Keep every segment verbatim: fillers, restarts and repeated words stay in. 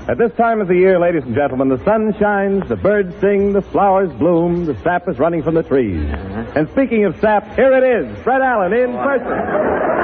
At this time of the year, ladies and gentlemen, the sun shines, the birds sing, the flowers bloom, the sap is running from the trees. Uh-huh. And speaking of sap, here it is, Fred Allen in person.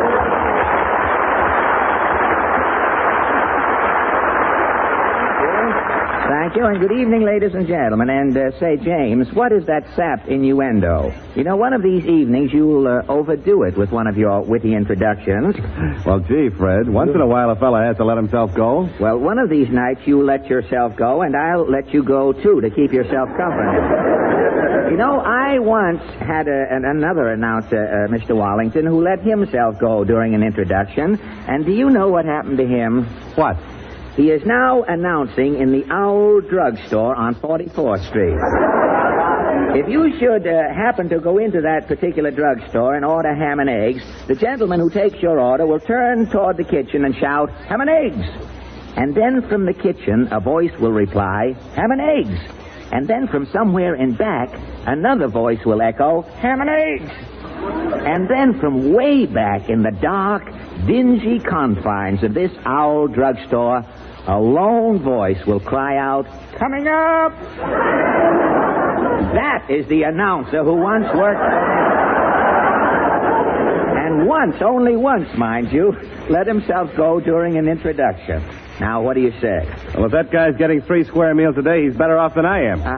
Thank you, and good evening, ladies and gentlemen. And uh, say, James, what is that sap innuendo? You know, one of these evenings you'll uh, overdo it with one of your witty introductions. Well, gee, Fred, once in a while a fella has to let himself go. Well, one of these nights you let yourself go, and I'll let you go, too, to keep yourself company. You know, I once had a, an, another announcer, uh, Mister Wallington, who let himself go during an introduction. And do you know what happened to him? What? He is now announcing in the Owl Drugstore on forty-fourth Street. If you should uh, happen to go into that particular drugstore and order ham and eggs, the gentleman who takes your order will turn toward the kitchen and shout, "Ham and eggs!" And then from the kitchen, a voice will reply, "Ham and eggs!" And then from somewhere in back, another voice will echo, "Ham and eggs!" And then from way back in the dark, dingy confines of this Owl Drugstore, a lone voice will cry out, "Coming up!" That is the announcer who once worked... And once, only once, mind you, let himself go during an introduction. Now, what do you say? Well, if that guy's getting three square meals a day, he's better off than I am. Uh...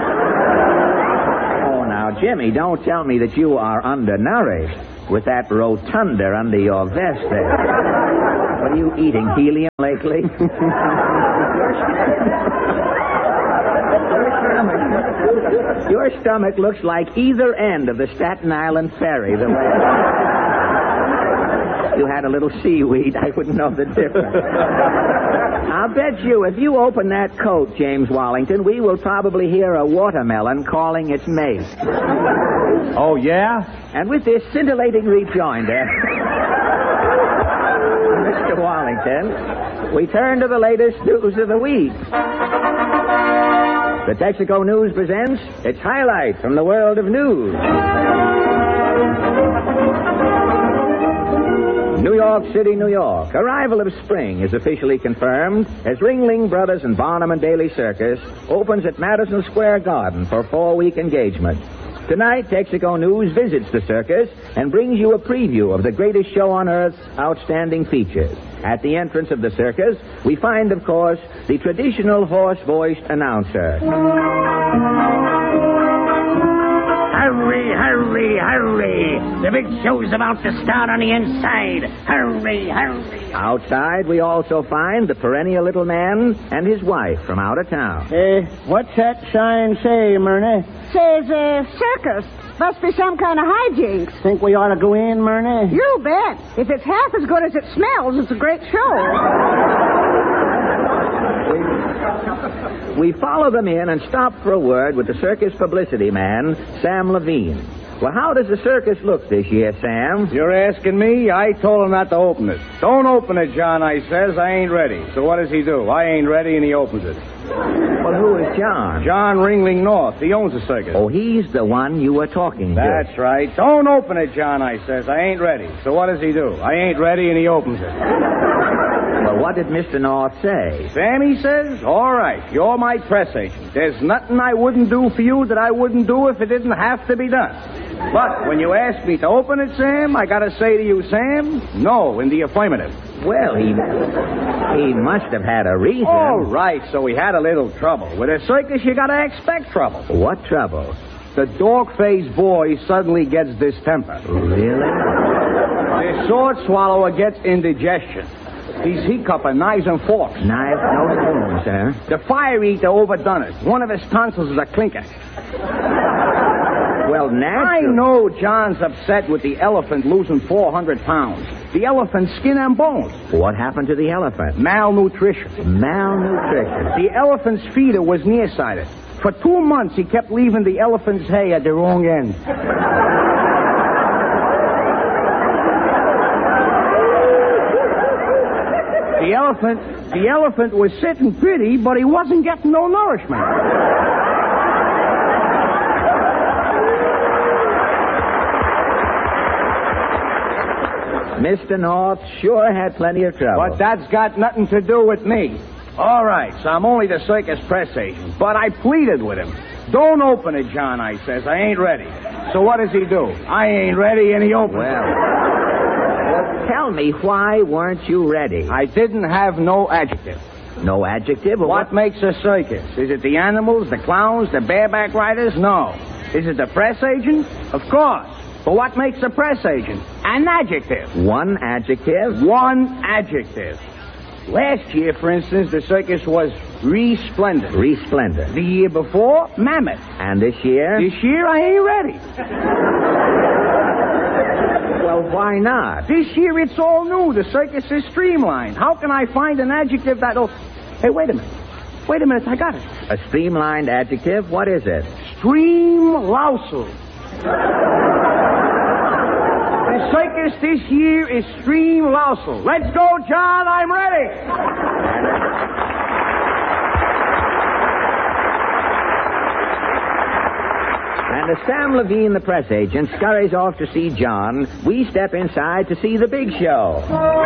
Oh, now, Jimmy, don't tell me that you are undernourished with that rotunda under your vest there. What are you eating, helium lately? your, stomach, your stomach looks like either end of the Staten Island ferry. The way you had a little seaweed, I wouldn't know the difference. I'll bet you, if you open that coat, James Wallington, we will probably hear a watermelon calling its mate. Oh, yeah? And with this scintillating rejoinder, Mister Wallington, we turn to the latest news of the week. The Texaco News presents its highlight from the world of news. New York City, New York. Arrival of spring is officially confirmed as Ringling Brothers and Barnum and Daly Circus opens at Madison Square Garden for a four-week engagement. Tonight, Texaco News visits the circus and brings you a preview of the greatest show on Earth's outstanding features. At the entrance of the circus, we find, of course, the traditional horse-voiced announcer. Hurry, hurry, hurry. The big show's about to start on the inside. Hurry, hurry. Outside, we also find the perennial little man and his wife from out of town. Uh, what's that sign say, Myrna? Says, uh, circus. Must be some kind of hijinks. Think we ought to go in, Myrna? You bet. If it's half as good as it smells, it's a great show. We follow them in and stop for a word with the circus publicity man, Sam Levine. Well, how does the circus look this year, Sam? You're asking me? I told him not to open it. Don't open it, John, I says. I ain't ready. So what does he do? I ain't ready, and he opens it. Well, who is John? John Ringling North. He owns the circus. Oh, he's the one you were talking to. That's right. Don't open it, John, I says. I ain't ready. So what does he do? I ain't ready, and he opens it. Well, what did Mister North say? Sam, he says, all right, you're my press agent. There's nothing I wouldn't do for you that I wouldn't do if it didn't have to be done. But when you ask me to open it, Sam, I gotta say to you, Sam, no, in the affirmative. Well, he he must have had a reason. All right, so he had a little trouble. With a circus, you gotta expect trouble. What trouble? The dog-faced boy suddenly gets distemper. Really? The sword swallower gets indigestion. He's hiccuping knives and forks. Knives, no spoons, sir. The fire eater overdone it. One of his tonsils is a clinker. Well, naturally. I know John's upset with the elephant losing four hundred pounds. The elephant's skin and bones. What happened to the elephant? Malnutrition. Malnutrition. The elephant's feeder was nearsighted. For two months, he kept leaving the elephant's hay at the wrong end. The elephant, the elephant was sitting pretty, but he wasn't getting no nourishment. Mister North sure had plenty of trouble. But that's got nothing to do with me. All right, so I'm only the circus press agent, but I pleaded with him. Don't open it, John, I says. I ain't ready. So what does he do? I ain't ready, and he opens Well, it. well, tell me, why weren't you ready? I didn't have no adjective. No adjective? Or What makes a circus? Is it the animals, the clowns, the bareback riders? No. Is it the press agent? Of course. But what makes a press agent? An adjective. One adjective? One adjective. Last year, for instance, the circus was resplendent. Resplendent. The year before, mammoth. And this year? This year, I ain't ready. Well, why not? This year, it's all new. The circus is streamlined. How can I find an adjective that'll... Hey, wait a minute. Wait a minute, I got it. A streamlined adjective? What is it? Stream-lousel. The circus this year is stream-lousel. Let's go, John. I'm ready. And as Sam Levine, the press agent, scurries off to see John, we step inside to see the big show.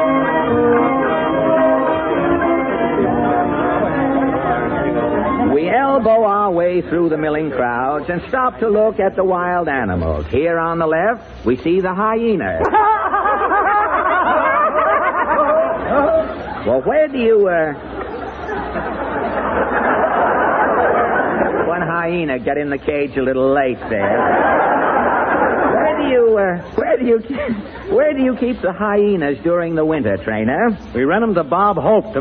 We elbow our way through the milling crowds and stop to look at the wild animals. Here on the left, we see the hyenas. Well, where do you, uh... One hyena got in the cage a little late there. Where do you, uh... Where do you... Where do you keep the hyenas during the winter, Trainer? We rent them to Bob Hope to